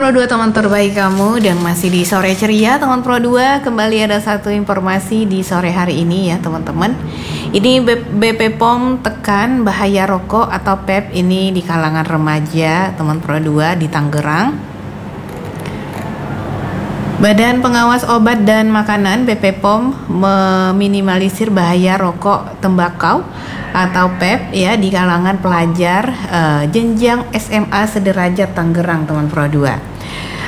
Pro 2 teman terbaik kamu, dan masih di sore ceria teman Pro 2. Kembali ada satu informasi di sore hari ini ya teman-teman. Ini BP POM tekan bahaya rokok atau PEP ini di kalangan remaja teman Pro 2 di Tangerang. Badan Pengawas Obat dan Makanan BP POM meminimalisir bahaya rokok tembakau atau PEP ya di kalangan pelajar jenjang SMA sederajat Tangerang teman Pro 2.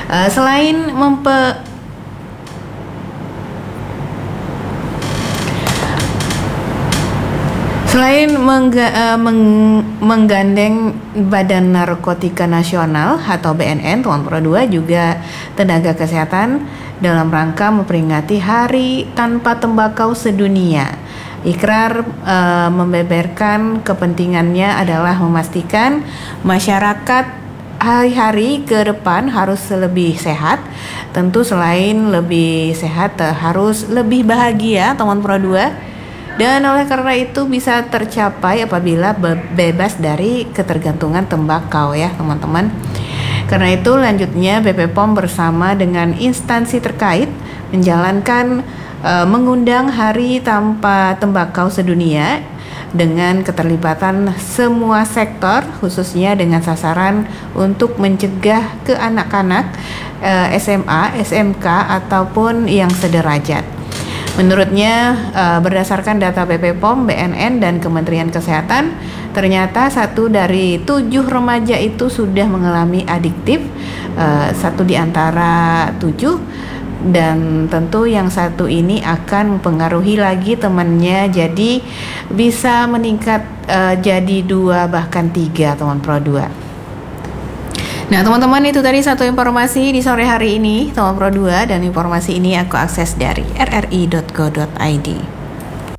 Selain menggandeng Badan Narkotika Nasional atau BNN, teman Pro 2 juga tenaga kesehatan dalam rangka memperingati Hari Tanpa Tembakau Sedunia. Ikrar membeberkan kepentingannya adalah memastikan masyarakat hari-hari ke depan harus lebih sehat. Tentu selain lebih sehat harus lebih bahagia teman Pro 2. Dan oleh karena itu bisa tercapai apabila bebas dari ketergantungan tembakau ya teman-teman. Karena itu lanjutnya BP POM bersama dengan instansi terkait mengundang Hari Tanpa Tembakau Sedunia dengan keterlibatan semua sektor, khususnya dengan sasaran untuk mencegah ke anak-anak SMA, SMK ataupun yang sederajat. Menurutnya berdasarkan data BP POM, BNN dan Kementerian Kesehatan, ternyata 1 dari 7 remaja itu sudah mengalami adiktif, 1 di antara 7, dan tentu yang 1 ini akan mempengaruhi lagi temannya, jadi bisa meningkat jadi 2 bahkan 3 teman Pro 2. Nah teman-teman, itu tadi satu informasi di sore hari ini teman Pro 2, dan informasi ini aku akses dari rri.go.id.